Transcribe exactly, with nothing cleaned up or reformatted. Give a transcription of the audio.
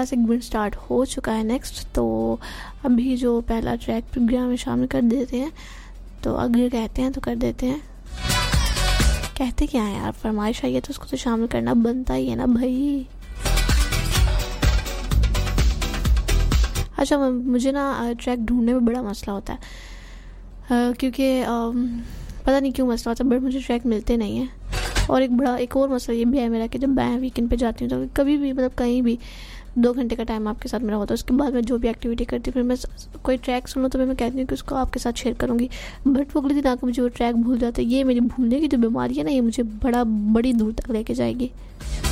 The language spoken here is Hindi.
पहला सेगमेंट स्टार्ट हो चुका है नेक्स्ट। तो अभी जो पहला ट्रैक प्रोग्राम में शामिल कर देते हैं। तो अगर कहते हैं तो कर देते हैं, कहते क्या है यार, फरमाइश आई है तो उसको तो शामिल करना बनता ही है ना भाई। अच्छा, मुझे ना ट्रैक ढूंढने में बड़ा मसला होता है, क्योंकि पता नहीं क्यों मसला होता है, बट मुझे ट्रैक मिलते नहीं हैं। और एक बड़ा एक और मसला ये भी है मेरा कि जब मैं वीकेंड पे जाती हूँ तो कभी भी मतलब कहीं भी दो घंटे का टाइम आपके साथ मेरा होता है। उसके बाद मैं जो भी एक्टिविटी करती हूँ, फिर मैं कोई ट्रैक सुनूँ तो मैं कहती हूँ कि उसको आपके साथ शेयर करूँगी, बट वो अगले दिन आकर मुझे वो ट्रैक भूल जाता है। ये मेरी भूलने की जो बीमारी है ना, ये मुझे बड़ा बड़ी दूर तक लेके जाएगी।